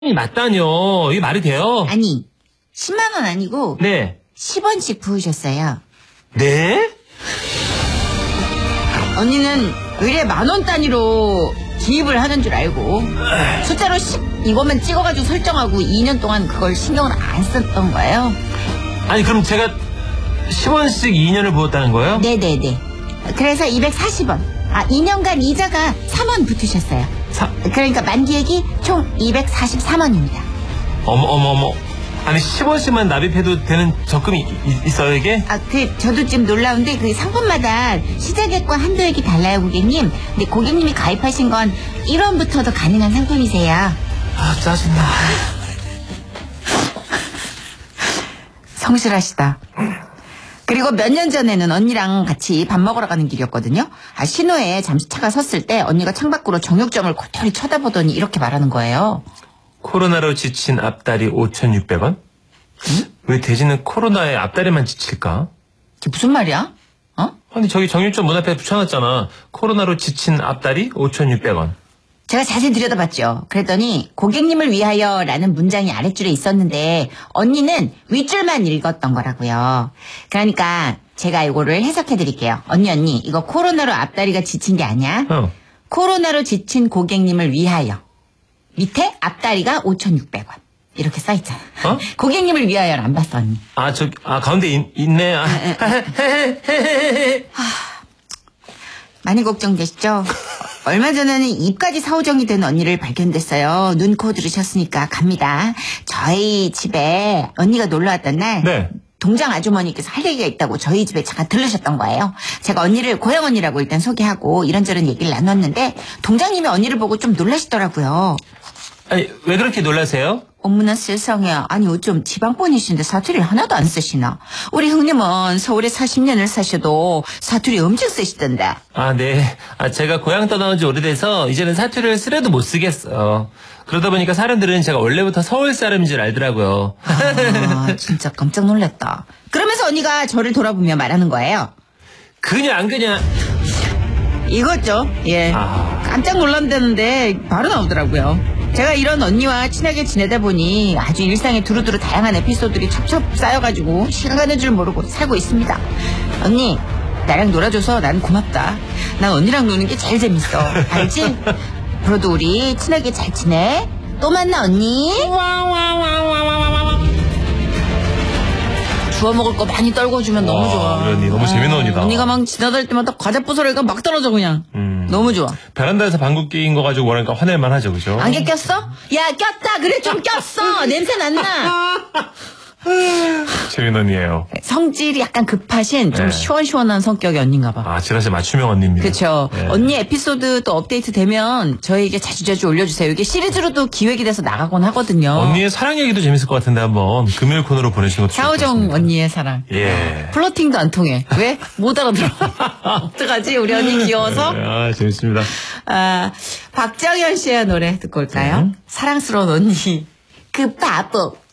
이 맞다뇨. 이게 말이 돼요? 아니, 10만 원 아니고 네. 10원씩 부으셨어요. 네? 언니는 의뢰 10,000원 단위로 기입을 하는 줄 알고 숫자로 10 이것만 찍어가지고 설정하고 2년 동안 그걸 신경을 안 썼던 거예요. 아니 그럼 제가 10원씩 2년을 부었다는 거예요? 네네네. 그래서 240원. 2년간 이자가 3원 붙으셨어요. 그러니까 만기액이 총 243원입니다. 어머. 아니 10원씩만 납입해도 되는 적금이 있어요 이게? 저도 좀 놀라운데 그 상품마다 시작액과 한도액이 달라요, 고객님. 근데 고객님이 가입하신 건 1원부터도 가능한 상품이세요. 짜증나. 성실하시다. 그리고 몇 년 전에는 언니랑 같이 밥 먹으러 가는 길이었거든요. 신호에 잠시 차가 섰을 때 언니가 창밖으로 정육점을 고토리 쳐다보더니 이렇게 말하는 거예요. 코로나로 지친 앞다리 5,600원? 응? 왜 돼지는 코로나에 앞다리만 지칠까? 그게 무슨 말이야? 아니 저기 정육점 문 앞에 붙여놨잖아. 코로나로 지친 앞다리 5,600원. 제가 자세히 들여다봤죠. 그랬더니 고객님을 위하여라는 문장이 아랫줄에 있었는데 언니는 윗줄만 읽었던 거라고요. 그러니까 제가 이거를 해석해드릴게요. 언니 이거 코로나로 앞다리가 지친 게 아니야. 코로나로 지친 고객님을 위하여. 밑에 앞다리가 5,600원. 이렇게 써있잖아. 고객님을 위하여를 안 봤어, 언니. 가운데 있네. 많이 걱정되시죠? 얼마 전에는 입까지 사오정이 된 언니를 발견됐어요. 눈, 코 들으셨으니까 갑니다. 저희 집에 언니가 놀러왔던 날 네. 동장 아주머니께서 할 얘기가 있다고 저희 집에 잠깐 들르셨던 거예요. 제가 언니를 고영 언니라고 일단 소개하고 이런저런 얘기를 나눴는데 동장님이 언니를 보고 좀 놀라시더라고요. 아니 왜 그렇게 놀라세요? 어머나 세상에. 아니 어쩜 지방분이신데 사투리를 하나도 안 쓰시나. 우리 형님은 서울에 40년을 사셔도 사투리 엄청 쓰시던데. 네. 제가 고향 떠나온 지 오래돼서 이제는 사투리를 쓰려도 못 쓰겠어요. 그러다 보니까 사람들은 제가 원래부터 서울 사람인 줄 알더라고요. 진짜 깜짝 놀랐다. 그러면서 언니가 저를 돌아보며 말하는 거예요. 그냥 이거죠. 예. 깜짝 놀란다는데 바로 나오더라고요. 제가 이런 언니와 친하게 지내다 보니 아주 일상에 두루두루 다양한 에피소드들이 첩첩 쌓여가지고 시간 가는 줄 모르고 살고 있습니다. 언니, 나랑 놀아줘서 난 고맙다. 난 언니랑 노는 게 제일 재밌어. 알지? 앞으로도 우리 친하게 잘 지내. 또 만나, 언니. 주워 먹을 거 많이 떨궈주면 너무 좋아. 우리 언니 너무 재밌는 언니다. 언니가 막 지나다닐 때마다 과자 부스러기가 막 떨어져 그냥. 너무 좋아. 베란다에서 방귀 낀 거 가지고 뭐랄까 화낼만 하죠, 그죠? 안개 꼈어? 야, 꼈다. 그래, 좀 꼈어. 냄새 났나? 재밌는 언니예요. 성질이 약간 급하신 좀 시원시원한 성격의 언니인가 봐. 지라시 맞춤형 언니입니다. 그렇죠. 네. 언니 에피소드 또 업데이트 되면 저희에게 자주자주 올려주세요. 이게 시리즈로도 기획이 돼서 나가곤 하거든요. 언니의 사랑 얘기도 재밌을 것 같은데 한번 금요일 코너로 보내주신 것도 샤오정 언니의 사랑. 예. 플러팅도 안 통해. 왜? 못 알아들어. 어떡하지? 우리 언니 귀여워서. 재밌습니다. 박정현 씨의 노래 듣고 올까요? 사랑스러운 언니. 그 바보.